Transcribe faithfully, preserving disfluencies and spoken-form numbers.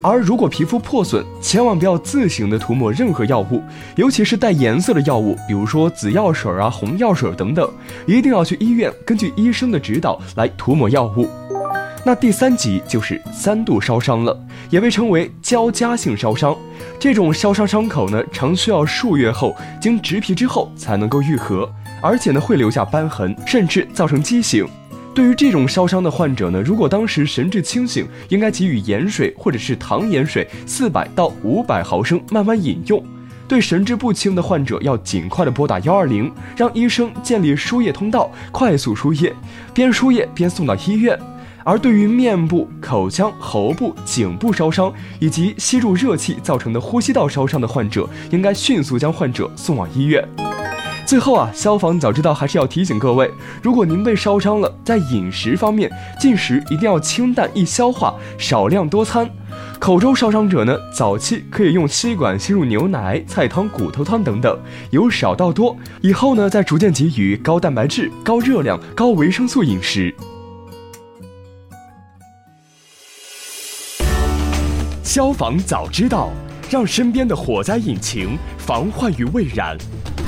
而如果皮肤破损，千万不要自行的涂抹任何药物，尤其是带颜色的药物，比如说紫药水啊、红药水等等，一定要去医院根据医生的指导来涂抹药物。那第三级就是三度烧伤了，也被称为交加性烧伤。这种烧伤伤口呢，常需要数月后经植皮之后才能够愈合，而且呢会留下瘢痕，甚至造成畸形。对于这种烧伤的患者呢，如果当时神志清醒，应该给予盐水或者是糖盐水四百到五百毫升慢慢饮用。对神志不清的患者，要尽快的拨打一二零，让医生建立输液通道，快速输液，边输液边送到医院。而对于面部、口腔、喉部、颈部烧伤以及吸入热气造成的呼吸道烧伤的患者，应该迅速将患者送往医院。最后啊，消防早知道还是要提醒各位，如果您被烧伤了，在饮食方面，进食一定要清淡易消化，少量多餐。口周烧伤者呢，早期可以用吸管吸入牛奶、菜汤、骨头汤等等，由少到多，以后呢再逐渐给予高蛋白质、高热量、高维生素饮食。消防早知道，让身边的火灾引擎防患于未然。